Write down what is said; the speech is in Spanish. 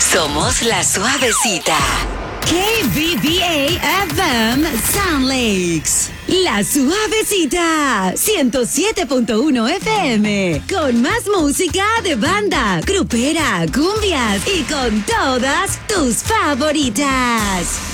Somos la suavecita. KBBA FM Sound Lakes. La suavecita. 107.1 FM. Con más música de banda, grupera, cumbias y con todas tus favoritas.